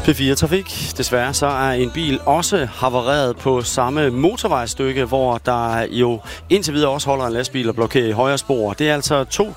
P4 Trafik. Desværre så er en bil også havareret på samme motorvejsstykke, hvor der jo indtil videre også holder en lastbil og blokerer i højre spor. Det er altså 2